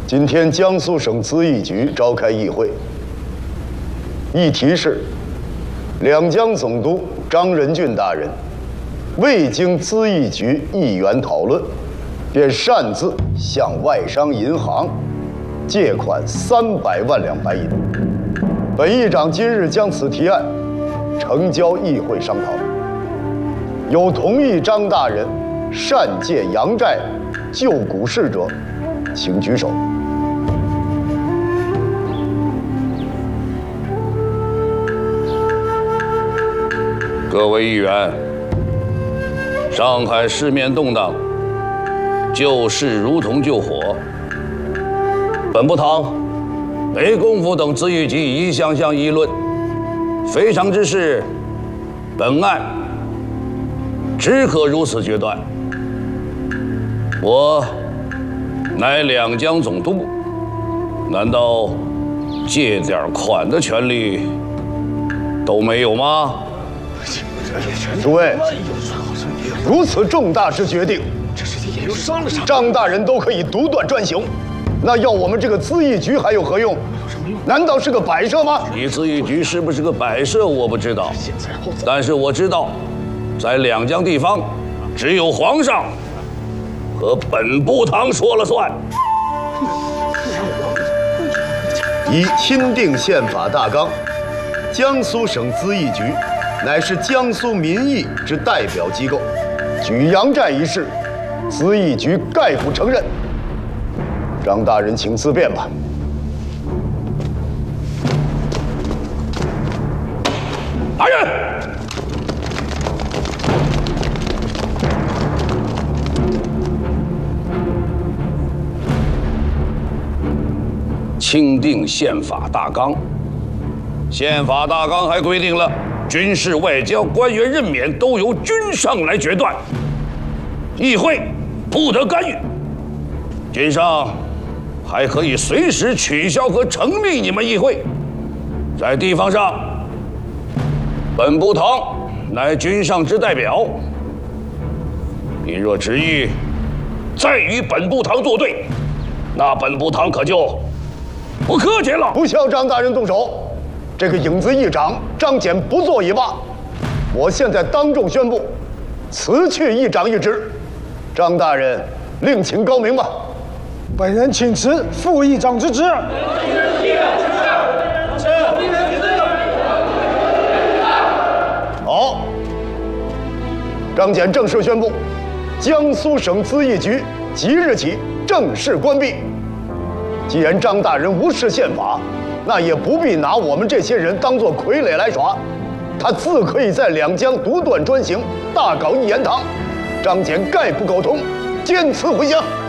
今天江苏省咨议局召开议会，议题是两江总督张仁俊大人未经咨议局议员讨论，便擅自向外商银行借款300万两白银。本议长今日将此提案呈交议会商讨。有同意张大人擅借洋债救股市者，请举手。 各位议员，上海市面动荡，救市如同救火。本部堂没工夫等咨议局一项项议论，非常之事，本案只可如此决断。我乃两江总督，难道借点款的权利都没有吗？ 诸位，如此重大之决定，张大人都可以独断专行，那要我们这个咨议局还有何用？难道是个摆设吗？ 你咨议局是不是个摆设，我不知道，但是我知道，在两江地方，只有皇上和本部堂说了算。 已钦定宪法大纲，江苏省咨议局乃是江苏民意之代表机构，举洋债一事，咨议局概不承认。张大人，请自辩吧。 大人，钦定宪法大纲。宪法大纲还规定了，军事外交官员任免都由军上来决断，议会不得干预。军上还可以随时取消和成立你们议会。在地方上，本部堂乃军上之代表，你若执意再与本部堂作对，那本部堂可就不客气了。 不向张大人动手。这个影子议长张俭不做也罢。我现在当众宣布，辞去议长一职。张大人，另请高明吧。 本人请辞副议长之职。 好，张俭正式宣布，江苏省咨议局即日起正式关闭。既然张大人无视宪法，那也不必拿我们这些人当作傀儡来耍。他自可以在两江独断专行，大搞一言堂。张俭概不苟同，坚持回乡。